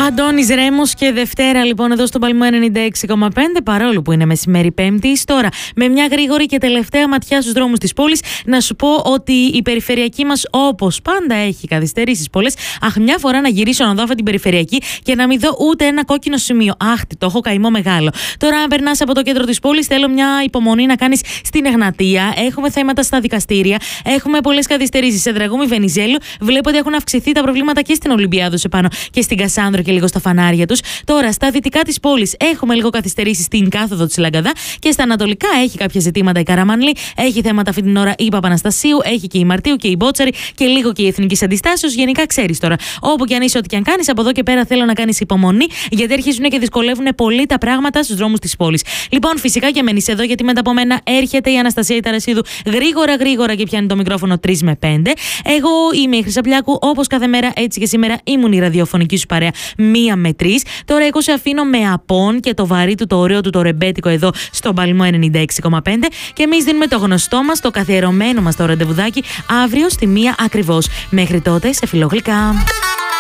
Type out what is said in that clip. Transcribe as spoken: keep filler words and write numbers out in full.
Αντώνης Ρέμος και Δευτέρα λοιπόν εδώ στο Παλμό ενενήντα έξι κόμμα πέντε, παρόλο που είναι μεσημέρι Πέμπτης. Τώρα, με μια γρήγορη και τελευταία ματιά στους δρόμους της πόλης, να σου πω ότι η περιφερειακή μας, όπως πάντα, έχει καθυστερήσεις πολλές. Αχ, μια φορά να γυρίσω να δω αυτή την περιφερειακή και να μην δω ούτε ένα κόκκινο σημείο. Αχ, το έχω καημό μεγάλο. Τώρα, αν περνάς από το κέντρο της πόλης, θέλω μια υπομονή να κάνεις στην Εγνατία. Έχουμε θέματα στα δικαστήρια. Έχουμε πολλές καθυστερήσεις σε Δραγούμη Βενιζέλου. Βλέπω ότι έχουν αυξηθεί τα προβλήματα και στην Ολυμπιάδο σε πάνω και στην Κασάνδρο και λίγο στα φανάρια τους. Τώρα, στα δυτικά της πόλης έχουμε λίγο καθυστερήσεις στην κάθοδο της Λαγκαδά και στα ανατολικά έχει κάποια ζητήματα η Καραμανλή. Έχει θέματα αυτή την ώρα η Παπαναστασίου, έχει και η Μαρτίου και η Μπότσαρη και λίγο και η Εθνική Αντιστάσεως. Γενικά, ξέρεις τώρα, όπου και αν είσαι, ό,τι και αν κάνεις, από εδώ και πέρα θέλω να κάνεις υπομονή, γιατί αρχίζουν και δυσκολεύουν πολύ τα πράγματα στους δρόμους της πόλης. Λοιπόν, φυσικά και μένεις εδώ, γιατί μετά από μένα έρχεται η Αναστασία Ιταρασίδου γρήγορα γρήγορα και πιάνει το μικρόφωνο τρία με πέντε. Εγώ είμαι η Χρυσαπλιάκου, όπως κάθε μέρα, έτσι και σήμερα ήμουν η ραδιοφωνική σου παρέα μία με τρεις. Τώρα εγώ σε αφήνω με απόν και το βαρύ του, το ωραίο του, το ρεμπέτικο εδώ στον Παλμό ενενήντα έξι κόμμα πέντε και εμείς δίνουμε το γνωστό μας, το καθιερωμένο μας το ραντεβουδάκι αύριο στη μία ακριβώς. Μέχρι τότε, σε φιλόγλυκα.